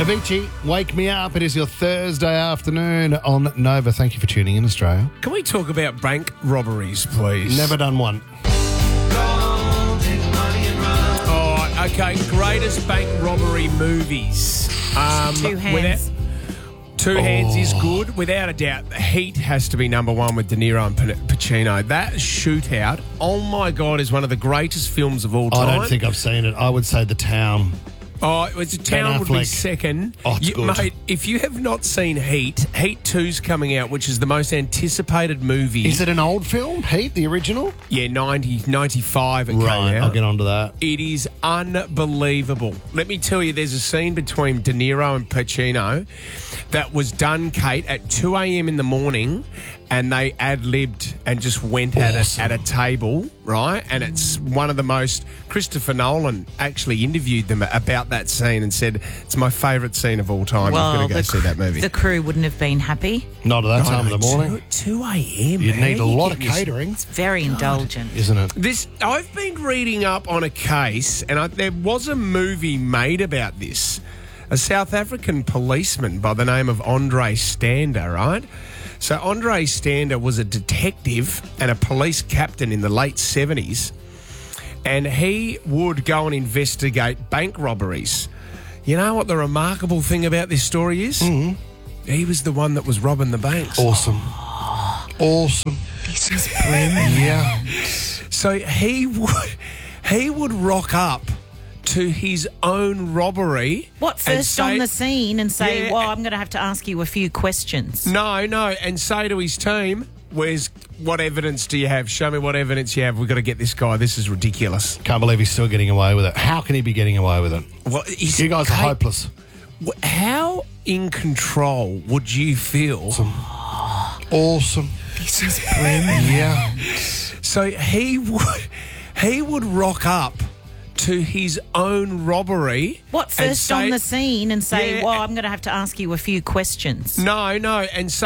Avicii, Wake Me Up. It is your Thursday afternoon on Nova. Thank you for tuning in, Australia. Can we talk about bank robberies, please? Never done one. Oh, okay. Greatest bank robbery movies. Two Hands. Two Hands is good. Without a doubt, Heat has to be number one with De Niro and Pacino. That shootout, oh my God, is one of the greatest films of all time. I don't think I've seen it. I would say The Town. Oh, it's a Town would be second. Oh, it's good. Mate, if you have not seen Heat 2's coming out, which is the most anticipated movie. Is it an old film, Heat, the original? Yeah, 95 it came Right, out. I'll get onto that. It is unbelievable. Let me tell you, there's a scene between De Niro and Pacino that was done, Kate, at 2 a.m. in the morning, and they ad-libbed and just went at it at a table, right? And it's one of the most... Christopher Nolan actually interviewed them about that scene and said, it's my favourite scene of all time. Well, You've got to go see that movie. The crew wouldn't have been happy. Not at that time of the morning. 2 a.m. You'd need a lot of catering, It's very indulgent. isn't it? I've been reading up on a case, and there was a movie made about this. A South African policeman by the name of Andre Stander, right? So Andre Stander was a detective and a police captain in the late 70s, and he would go and investigate bank robberies. You know what the remarkable thing about this story is? Mm-hmm. He was the one that was robbing the banks. Awesome. Awesome. This is brilliant. Yeah. So he would rock up to his own robbery. What, first on the scene and say, well, I'm going to have to ask you a few questions. No, and say to his team, what evidence do you have? Show me what evidence you have. We've got to get this guy. This is ridiculous. Can't believe he's still getting away with it. How can he be getting away with it? Well, You guys are hopeless. How in control would you feel? Awesome. This is brilliant. Yeah. So he would rock up to his own robbery. What, first on the scene and say, well, I'm going to have to ask you a few questions. No, and say